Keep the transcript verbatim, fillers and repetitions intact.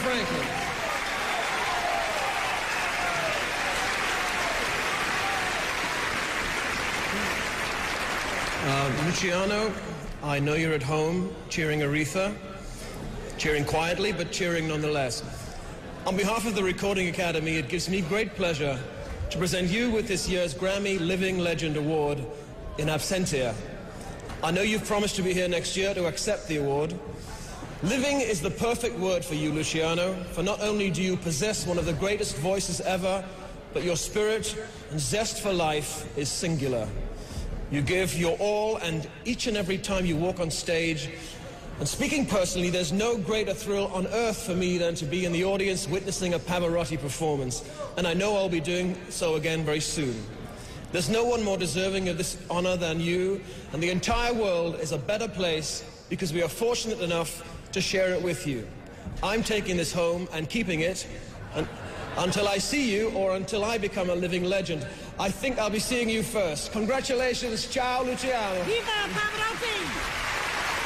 Franklin. Uh, Luciano, I know you're at home cheering Aretha, cheering quietly, but cheering nonetheless. On behalf of the Recording Academy, it gives me great pleasure to present you with this year's Grammy Living Legend Award in absentia. I know you've promised to be here next year to accept the award. Living is the perfect word for you, Luciano, for not only do you possess one of the greatest voices ever, but your spirit and zest for life is singular. You give your all, and each and every time you walk on stage, and speaking personally, there's no greater thrill on earth for me than to be in the audience witnessing a Pavarotti performance, and I know I'll be doing so again very soon. There's no one more deserving of this honor than you, and the entire world is a better place because we are fortunate enough to share it with you. I'm taking this home and keeping it and, until I see you or until I become a living legend. I think I'll be seeing you first. Congratulations, ciao Luciano. Viva Pavarotti!